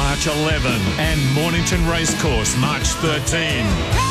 March 11 and Mornington Racecourse, March 13.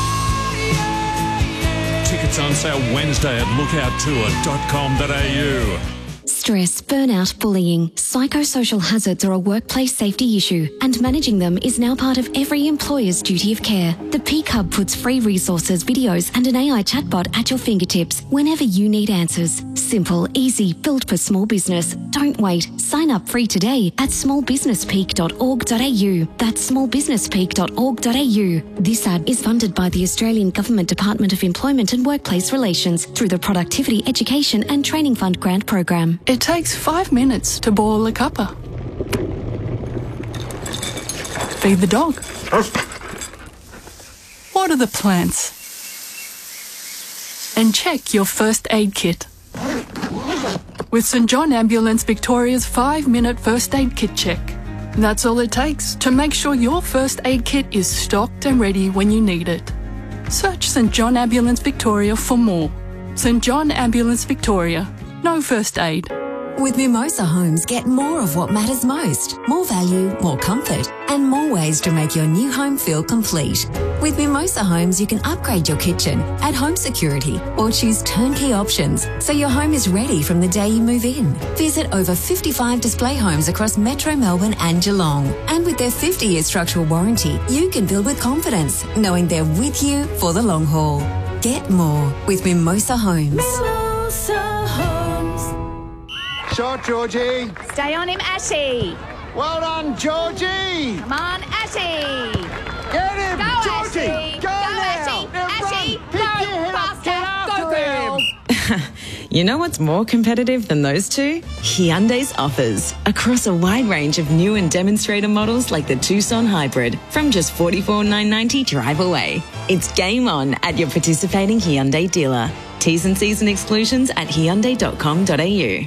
Tickets on sale Wednesday at lookouttour.com.au. Stress, burnout, bullying, psychosocial hazards are a workplace safety issue, and managing them is now part of every employer's duty of care. The Peak Hub puts free resources, videos and an AI chatbot at your fingertips whenever you need answers. Simple, easy, built for small business. Don't wait. Sign up free today at smallbusinesspeak.org.au. That's smallbusinesspeak.org.au. This ad is funded by the Australian Government Department of Employment and Workplace Relations through the Productivity, Education and Training Fund grant program. It takes 5 minutes to boil a cuppa. Feed the dog. Water the plants. And check your first aid kit. With St John Ambulance Victoria's 5-minute first aid kit check. That's all it takes to make sure your first aid kit is stocked and ready when you need it. Search St John Ambulance Victoria for more. St John Ambulance Victoria. No first aid. With Mimosa Homes, get more of what matters most. More value, more comfort, and more ways to make your new home feel complete. With Mimosa Homes, you can upgrade your kitchen, add home security, or choose turnkey options so your home is ready from the day you move in. Visit over 55 display homes across Metro Melbourne and Geelong. And with their 50-year structural warranty, you can build with confidence, knowing they're with you for the long haul. Get more with Mimosa Homes. Mimosa Homes. Shot, Georgie. Stay on him, Ashy. Well done, Georgie. Come on, Ashy. Get him, Go, Georgie. Ashy. Go now. Ashy. Ashy. Run. Pick your head up. Get Faster. after Go, girl. him. You know what's more competitive than those two? Hyundai's offers. Across a wide range of new and demonstrator models like the Tucson Hybrid from just $44,990 drive away. It's game on at your participating Hyundai dealer. T's and C's and exclusions at hyundai.com.au.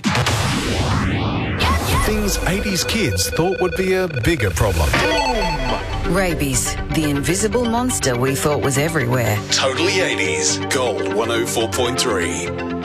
Things 80s kids thought would be a bigger problem. Rabies, the invisible monster we thought was everywhere. Totally 80s. Gold 104.3.